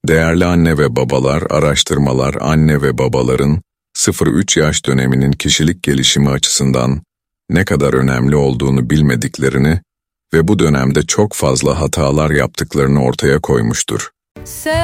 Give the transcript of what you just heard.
Değerli anne ve babalar, araştırmalar anne ve babaların 0-3 yaş döneminin kişilik gelişimi açısından ne kadar önemli olduğunu bilmediklerini ve bu dönemde çok fazla hatalar yaptıklarını ortaya koymuştur.